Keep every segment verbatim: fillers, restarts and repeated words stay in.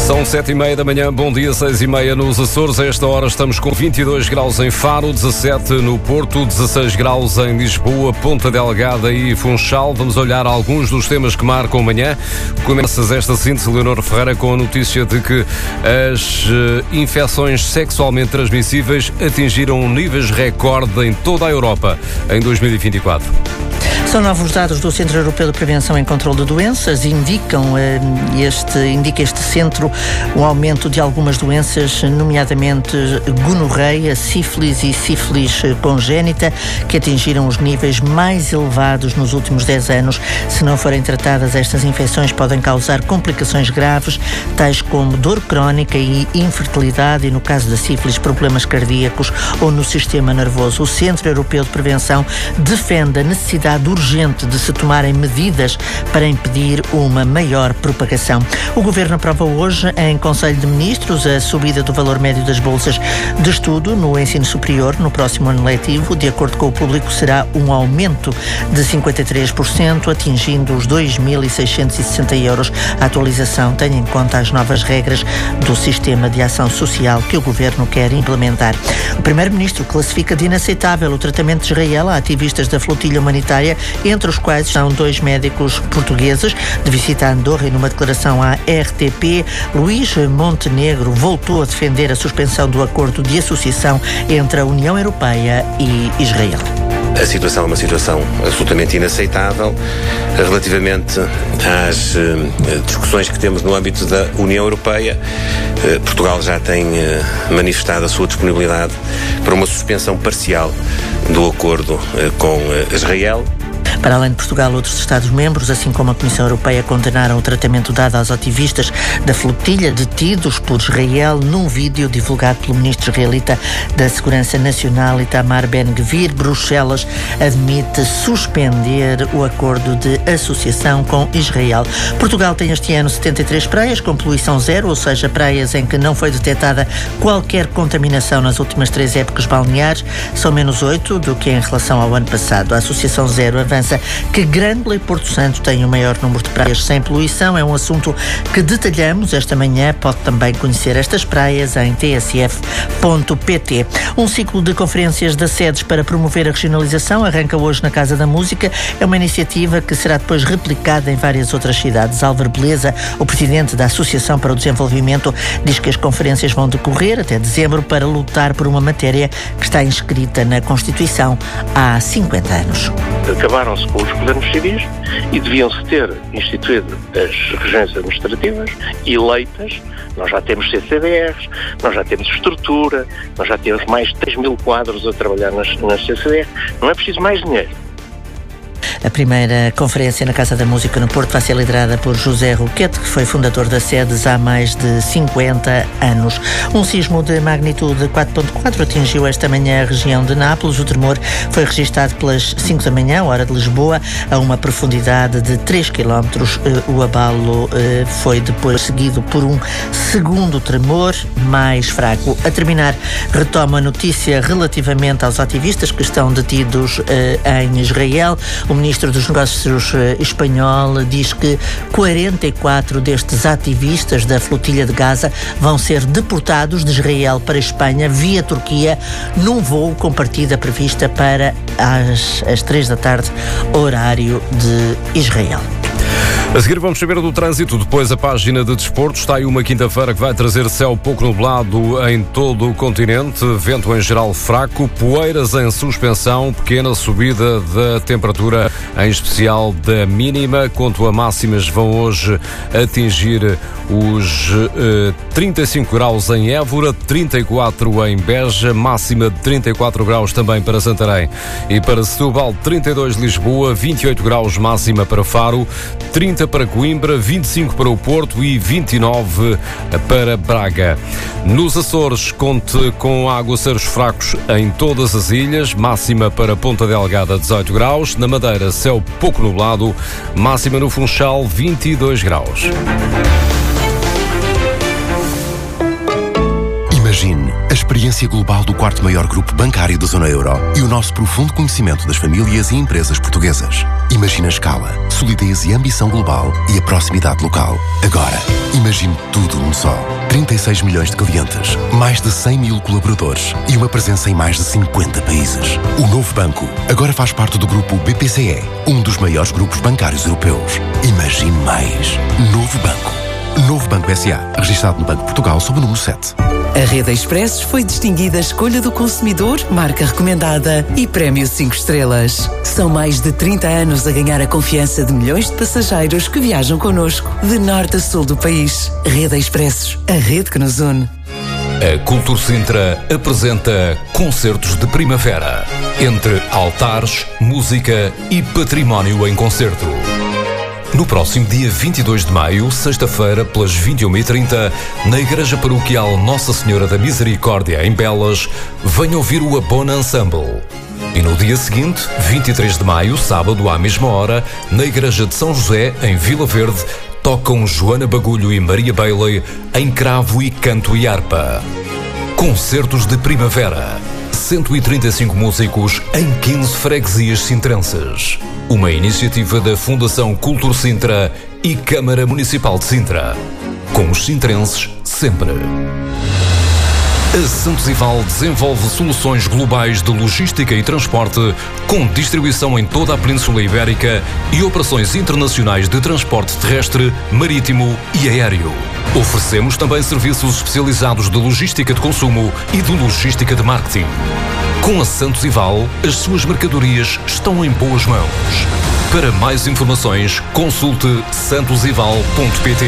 São sete e meia da manhã, bom dia, seis e meia nos Açores. A esta hora estamos com vinte e dois graus em Faro, dezassete no Porto, dezasseis graus em Lisboa, Ponta Delgada e Funchal. Vamos olhar alguns dos temas que marcam amanhã. Começas esta síntese, Leonor Ferreira, com a notícia de que as uh, infecções sexualmente transmissíveis atingiram níveis recorde em toda a Europa em dois mil e vinte e quatro. São novos dados do Centro Europeu de Prevenção e Controlo de Doenças. Indicam, este, indica este centro um aumento de algumas doenças, nomeadamente gonorreia, sífilis e sífilis congénita, que atingiram os níveis mais elevados nos últimos dez anos. Se não forem tratadas, estas infecções podem causar complicações graves, tais como dor crónica e infertilidade e, no caso da sífilis, problemas cardíacos ou no sistema nervoso. O Centro Europeu de Prevenção defende a necessidade urgente de se tomarem medidas para impedir uma maior propagação. O Governo aprova hoje, em Conselho de Ministros, a subida do valor médio das bolsas de estudo no ensino superior no próximo ano letivo. De acordo com o Público, será um aumento de cinquenta e três por cento, atingindo os dois mil seiscentos e sessenta euros. A atualização tem em conta as novas regras do sistema de ação social que o Governo quer implementar. O Primeiro-Ministro classifica de inaceitável o tratamento de Israel a ativistas da flotilha humanitária, entre os quais estão dois médicos portugueses. De visita a Andorra e numa declaração à R T P, Luís Montenegro voltou a defender a suspensão do acordo de associação entre a União Europeia e Israel. A situação é uma situação absolutamente inaceitável relativamente às uh, discussões que temos no âmbito da União Europeia. Uh, Portugal já tem uh, manifestado a sua disponibilidade para uma suspensão parcial do acordo uh, com uh, Israel. Para além de Portugal, outros Estados-membros, assim como a Comissão Europeia, condenaram o tratamento dado aos ativistas da flotilha detidos por Israel num vídeo divulgado pelo ministro israelita da Segurança Nacional, Itamar Ben-Gvir. Bruxelas admite suspender o acordo de associação com Israel. Portugal tem este ano setenta e três praias com poluição zero, ou seja, praias em que não foi detectada qualquer contaminação nas últimas três épocas balneares. São menos oito do que em relação ao ano passado. A Associação Zero avança que Grândola e Porto Santo têm o maior número de praias sem poluição. É um assunto que detalhamos esta manhã. Pode também conhecer estas praias em t s f ponto p t. Um ciclo de conferências da SEDES para promover a regionalização arranca hoje na Casa da Música. É uma iniciativa que será depois replicada em várias outras cidades. Álvaro Beleza, o presidente da Associação para o Desenvolvimento, diz que as conferências vão decorrer até dezembro para lutar por uma matéria que está inscrita na Constituição há cinquenta anos. Acabaram-se com os governos civis e deviam-se ter instituído as regiões administrativas eleitas. Nós já temos C C D Rs, nós já temos estrutura, nós já temos mais de três mil quadros a trabalhar nas, nas C C D Rs. Não é preciso mais dinheiro. A primeira conferência na Casa da Música no Porto vai ser liderada por José Roquete, que foi fundador da SEDES há mais de cinquenta anos. Um sismo de magnitude quatro ponto quatro atingiu esta manhã a região de Nápoles. O tremor foi registado pelas cinco da manhã, hora de Lisboa, a uma profundidade de três quilómetros. O abalo foi depois seguido por um segundo tremor mais fraco. A terminar, retomo a notícia relativamente aos ativistas que estão detidos em Israel. O ministro dos Negócios espanhol diz que quarenta e quatro destes ativistas da flotilha de Gaza vão ser deportados de Israel para a Espanha via Turquia num voo com partida prevista para as, as três da tarde, horário de Israel. A seguir vamos saber do trânsito, depois a página de desporto. Está aí uma quinta-feira que vai trazer céu pouco nublado em todo o continente, vento em geral fraco, poeiras em suspensão, pequena subida da temperatura, em especial da mínima. Quanto a máximas, vão hoje atingir os eh, trinta e cinco graus em Évora, trinta e quatro em Beja, máxima de trinta e quatro graus também para Santarém e para Setúbal, trinta e dois Lisboa, vinte e oito graus máxima para Faro, trinta para Coimbra, vinte e cinco para o Porto e vinte e nove para Braga. Nos Açores, conte com aguaceiros fracos em todas as ilhas, máxima para Ponta Delgada, dezoito graus. Na Madeira, céu pouco nublado, máxima no Funchal, vinte e dois graus. Imagine a experiência global do quarto maior grupo bancário da zona euro e o nosso profundo conhecimento das famílias e empresas portuguesas. Imagine a escala, solidez e ambição global e a proximidade local. Agora, imagine Imagine tudo num só. trinta e seis milhões de clientes, mais de cem mil colaboradores e uma presença em mais de cinquenta países. O novo banco agora faz parte do grupo B P C E, um dos maiores grupos bancários europeus. Imagine mais. Novo banco. Novo Banco S A, registado no Banco de Portugal sob o número sete. A Rede Expressos foi distinguida Escolha do Consumidor, marca recomendada e Prémio cinco estrelas. São mais de trinta anos a ganhar a confiança de milhões de passageiros que viajam connosco, de norte a sul do país. Rede Expressos, a rede que nos une. A Cultur Sintra apresenta Concertos de Primavera, entre altares, música e património em concerto. No próximo dia vinte e dois de maio, sexta-feira, pelas vinte e uma e trinta, na Igreja Paroquial Nossa Senhora da Misericórdia, em Belas, venha ouvir o Abona Ensemble. E no dia seguinte, vinte e três de maio, sábado, à mesma hora, na Igreja de São José, em Vila Verde, tocam Joana Bagulho e Maria Bailey em cravo e canto e harpa. Concertos de Primavera. cento e trinta e cinco músicos em quinze freguesias sintrenses. Uma iniciativa da Fundação Cultur Sintra e Câmara Municipal de Sintra. Com os sintrenses sempre. A Santos Ival desenvolve soluções globais de logística e transporte com distribuição em toda a Península Ibérica e operações internacionais de transporte terrestre, marítimo e aéreo. Oferecemos também serviços especializados de logística de consumo e de logística de marketing. Com a Santos Ival, as suas mercadorias estão em boas mãos. Para mais informações, consulte santos ival ponto pt.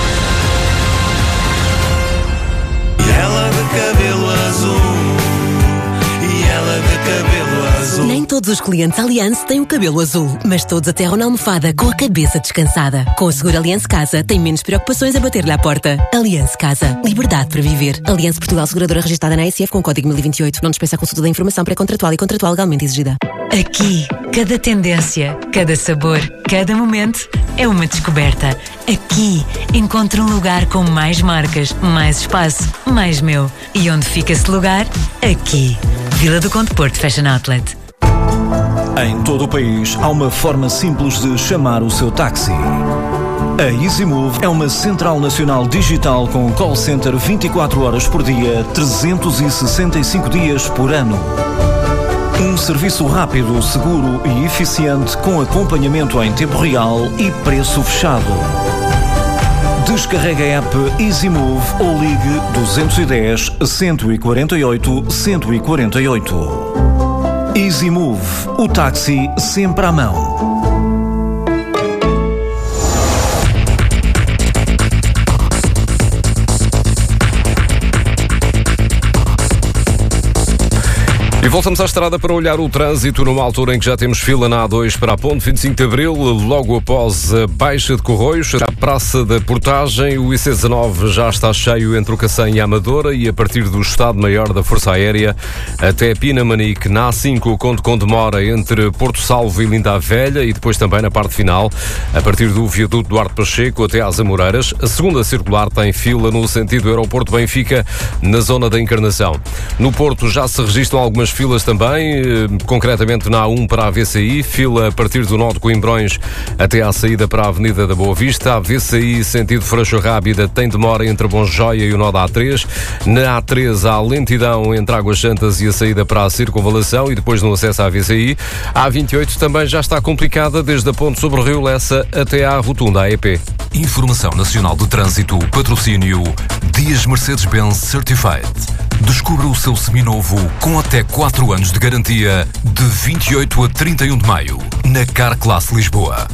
Ela de cabelo azul, e ela de cabelo azul. Nem todos os clientes Allianz têm o cabelo azul, mas todos aterram na almofada com a cabeça descansada. Com o seguro Allianz Casa, tem menos preocupações a bater-lhe à porta. Allianz Casa. Liberdade para viver. Allianz Portugal, seguradora registrada na A S F com código mil e vinte e oito. Não dispensa a consulta da informação pré-contratual e contratual legalmente exigida. Aqui, cada tendência, cada sabor, cada momento é uma descoberta. Aqui, encontro um lugar com mais marcas, mais espaço, mais meu. E onde fica esse lugar? Aqui. Vila do Conde Porto Fashion Outlet. Em todo o país, há uma forma simples de chamar o seu táxi. A EasyMove é uma central nacional digital com call center vinte e quatro horas por dia, trezentos e sessenta e cinco dias por ano. Um serviço rápido, seguro e eficiente com acompanhamento em tempo real e preço fechado. Descarregue a app EasyMove ou ligue dois um zero, cento e quarenta e oito, cento e quarenta e oito. EasyMove, o táxi sempre à mão. E voltamos à estrada para olhar o trânsito numa altura em que já temos fila na A dois para a Ponte vinte e cinco de Abril, logo após a Baixa de Corroios, a Praça da Portagem. O I C dezanove já está cheio entre o Cacém e a Amadora e a partir do Estado-Maior da Força Aérea até Pinamanique. Na A cinco, Conde com demora entre Porto Salvo e Linda a Velha e depois também na parte final, a partir do viaduto Duarte Pacheco até às Amoreiras. A segunda circular tem fila no sentido Aeroporto Benfica, na zona da Encarnação. No Porto já se registram algumas filas também, concretamente na A um para a V C I, fila a partir do nó de Coimbrões até à saída para a Avenida da Boa Vista. A V C I, sentido Freixo Rábida, tem demora entre a Bonjoia e o nó da A três. Na A três há lentidão entre Águas Santas e a saída para a Circunvalação e depois no acesso à V C I. A A vinte e oito também já está complicada desde a ponte sobre o Rio Lessa até à rotunda A E P. Informação Nacional de Trânsito, patrocínio Dias Mercedes-Benz Certified. Descubra o seu seminovo com até quatro anos de garantia de vinte e oito a trinta e um de maio na Car Class Lisboa.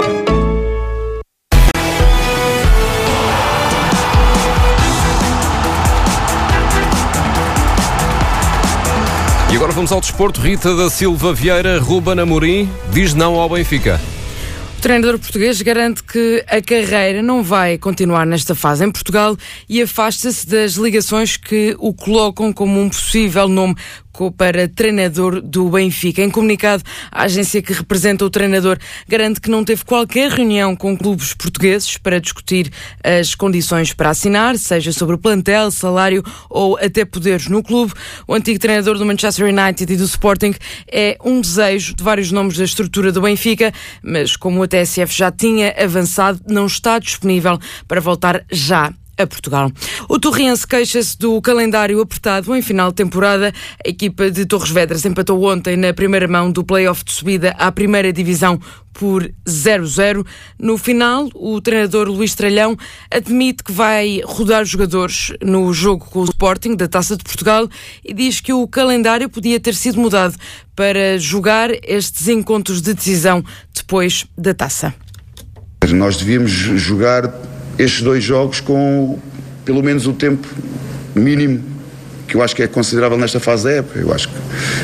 E agora vamos ao desporto. Rita da Silva Vieira, Ruben Amorim diz não ao Benfica. O treinador português garante que a carreira não vai continuar nesta fase em Portugal e afasta-se das ligações que o colocam como um possível nome para treinador do Benfica. Em comunicado, a agência que representa o treinador garante que não teve qualquer reunião com clubes portugueses para discutir as condições para assinar, seja sobre o plantel, salário ou até poderes no clube. O antigo treinador do Manchester United e do Sporting é um desejo de vários nomes da estrutura do Benfica, mas como a T S F já tinha avançado, não está disponível para voltar já a Portugal. O Torriense queixa-se do calendário apertado em final de temporada. A equipa de Torres Vedras empatou ontem na primeira mão do play-off de subida à primeira divisão por zero a zero. No final, o treinador Luís Tralhão admite que vai rodar os jogadores no jogo com o Sporting da Taça de Portugal e diz que o calendário podia ter sido mudado para jogar estes encontros de decisão depois da Taça. Nós devíamos jogar estes dois jogos com pelo menos o tempo mínimo que eu acho que é considerável nesta fase da época. Eu acho que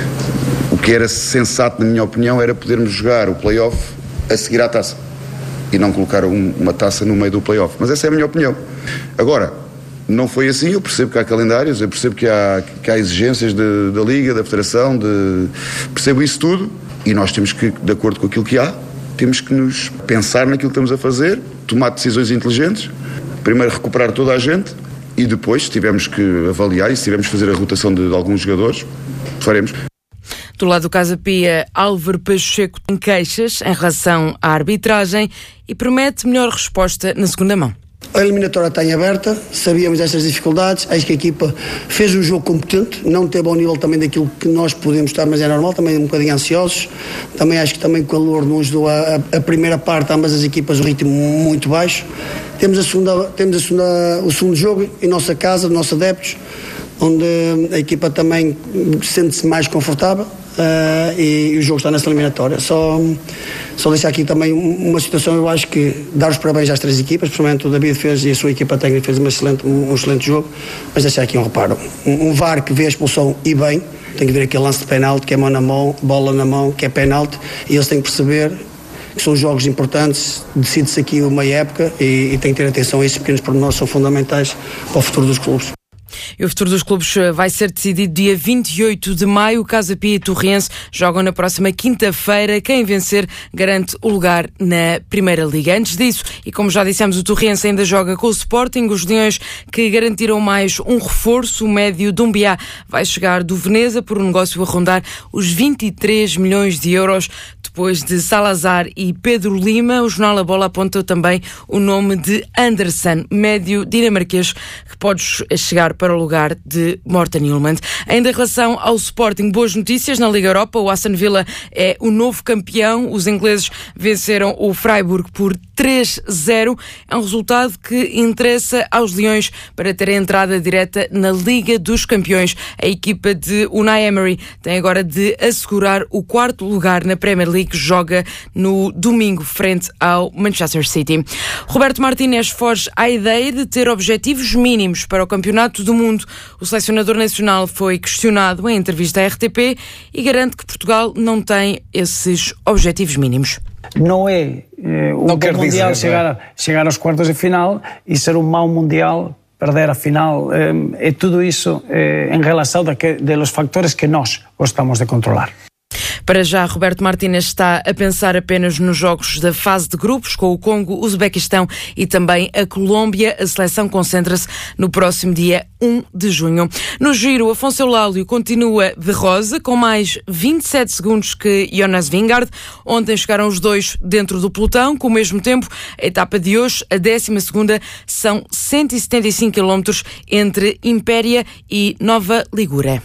o que era sensato, na minha opinião, era podermos jogar o play-off a seguir à taça e não colocar um, uma taça no meio do play-off. Mas essa é a minha opinião. Agora, não foi assim. Eu percebo que há calendários, eu percebo que há, que há exigências de, da Liga, da Federação, de, percebo isso tudo e nós temos que, de acordo com aquilo que há, temos que nos pensar naquilo que estamos a fazer, tomar decisões inteligentes, primeiro recuperar toda a gente e depois, se tivermos que avaliar e se tivermos que fazer a rotação de, de alguns jogadores, faremos. Do lado do Casa Pia, Álvaro Pacheco tem queixas em relação à arbitragem e promete melhor resposta na segunda mão. A eliminatória está em aberta, sabíamos destas dificuldades, acho que a equipa fez um jogo competente, não teve ao nível também daquilo que nós podemos estar, mas é normal, também um bocadinho ansiosos, também acho que também o calor não ajudou a, a primeira parte, ambas as equipas, o ritmo muito baixo. Temos, a segunda, temos a segunda, o segundo jogo em nossa casa, nossos adeptos, onde a equipa também sente-se mais confortável. Uh, e, e o jogo está nessa eliminatória. Só, só deixar aqui também uma situação, eu acho que dar os parabéns às três equipas, principalmente o David fez e a sua equipa técnica fez um excelente, um, um excelente jogo, mas deixar aqui um reparo. Um, um V A R que vê a expulsão e bem, tem que ver aquele lance de penalti, que é mão na mão, bola na mão, que é penalti, e eles têm que perceber que são jogos importantes, decide-se aqui uma época e, e tem que ter atenção a esses pequenos pormenores, são fundamentais para o futuro dos clubes. E o futuro dos clubes vai ser decidido dia vinte e oito de maio. O Casa Pia e Torriense jogam na próxima quinta-feira. Quem vencer garante o lugar na Primeira Liga. Antes disso, e como já dissemos, o Torriense ainda joga com o Sporting. Os leões que garantiram mais um reforço, o médio Dumbiá vai chegar do Veneza por um negócio a rondar os vinte e três milhões de euros. Depois de Salazar e Pedro Lima, o Jornal A Bola aponta também o nome de Anderson, médio dinamarquês, que pode chegar para o lugar de Morten Hjulmand. Ainda em relação ao Sporting, boas notícias na Liga Europa. O Aston Villa é o novo campeão. Os ingleses venceram o Freiburg por três a zero. É um resultado que interessa aos Leões para ter a entrada direta na Liga dos Campeões. A equipa de Unai Emery tem agora de assegurar o quarto lugar na Premier League, que joga no domingo frente ao Manchester City. Roberto Martínez foge à ideia de ter objetivos mínimos para o Campeonato do Mundo. O selecionador nacional foi questionado em entrevista à R T P e garante que Portugal não tem esses objetivos mínimos. Não é eh, um bom mundial dizer, chegar, a, chegar aos quartos de final e ser um mau mundial, perder a final. É, é tudo isso é, em relação de, que, de los factores que nós gostamos de controlar. Para já, Roberto Martínez está a pensar apenas nos jogos da fase de grupos, com o Congo, o Uzbequistão e também a Colômbia. A seleção concentra-se no próximo dia um de junho. No giro, Afonso Eulálio continua de rosa, com mais vinte e sete segundos que Jonas Vingegaard. Ontem chegaram os dois dentro do pelotão, com o mesmo tempo. A etapa de hoje, a décima segunda, são cento e setenta e cinco quilómetros entre Impéria e Nova Ligure.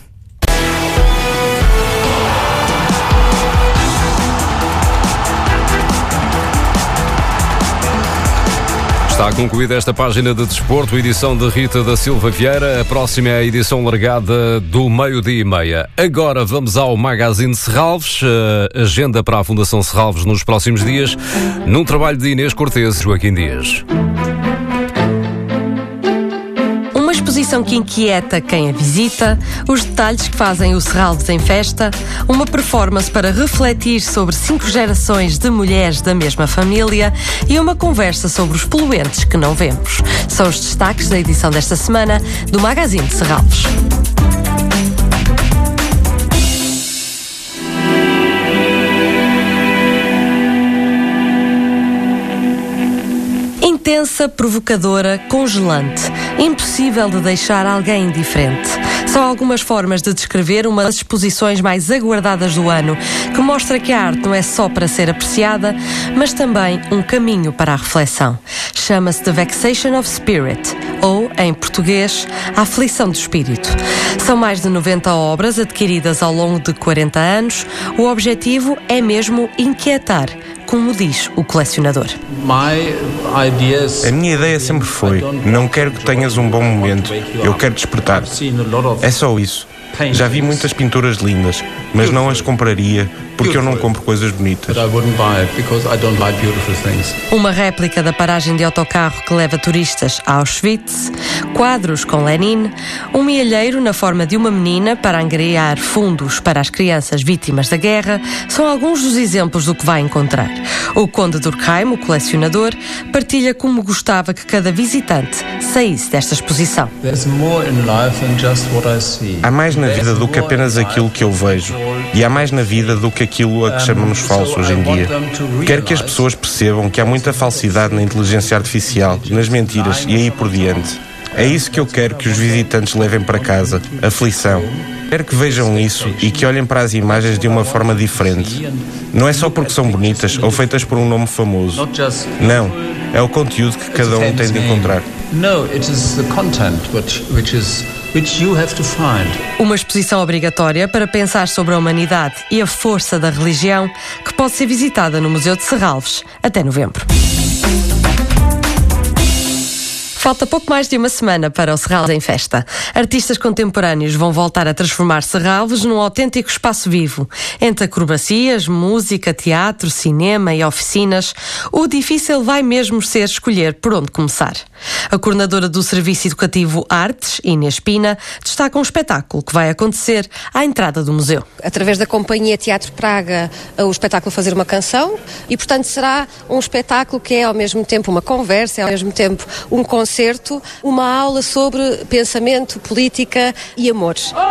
Está concluída esta página de desporto, edição de Rita da Silva Vieira. A próxima é a edição largada do meio-dia e meia. Agora vamos ao Magazine Serralves, a agenda para a Fundação Serralves nos próximos dias, num trabalho de Inês Cortês e Joaquim Dias. Exposição que inquieta quem a visita, os detalhes que fazem o Serralves em festa, uma performance para refletir sobre cinco gerações de mulheres da mesma família e uma conversa sobre os poluentes que não vemos. São os destaques da edição desta semana do Magazine de Serralves. Intensa, provocadora, congelante. Impossível de deixar alguém indiferente. São algumas formas de descrever uma das exposições mais aguardadas do ano, que mostra que a arte não é só para ser apreciada, mas também um caminho para a reflexão. Chama-se The Vexation of Spirit, ou, em português, a aflição do espírito. São mais de noventa obras adquiridas ao longo de quarenta anos. O objetivo é mesmo inquietar, como diz o colecionador. A minha ideia sempre foi: não quero que tenhas um bom momento, eu quero despertar. É só isso. Já vi muitas pinturas lindas, mas não as compraria porque eu não compro coisas bonitas. Uma réplica da paragem de autocarro que leva turistas a Auschwitz, quadros com Lenin, um mielheiro na forma de uma menina para angariar fundos para as crianças vítimas da guerra, são alguns dos exemplos do que vai encontrar. O Conde Durkheim, o colecionador, partilha como gostava que cada visitante saísse desta exposição. Há mais na vida do que apenas aquilo que eu vejo, e há mais na vida do que aquilo a que chamamos falso hoje em dia. Quero que as pessoas percebam que há muita falsidade na inteligência artificial, nas mentiras e aí por diante. É isso que eu quero que os visitantes levem para casa, aflição. Quero que vejam isso e que olhem para as imagens de uma forma diferente. Não é só porque são bonitas ou feitas por um nome famoso. Não, é o conteúdo que cada um tem de encontrar. No, it is the content which, which is which you have to find. Uma exposição obrigatória para pensar sobre a humanidade e a força da religião, que pode ser visitada no Museu de Serralves até novembro. Falta pouco mais de uma semana para o Serralves em Festa. Artistas contemporâneos vão voltar a transformar Serralves num autêntico espaço vivo. Entre acrobacias, música, teatro, cinema e oficinas, o difícil vai mesmo ser escolher por onde começar. A coordenadora do Serviço Educativo Artes, Inês Pina, destaca um espetáculo que vai acontecer à entrada do museu. Através da Companhia Teatro Praga, o espetáculo Fazer uma Canção, e portanto será um espetáculo que é ao mesmo tempo uma conversa, é ao mesmo tempo um concerto, uma aula sobre pensamento, política e amores.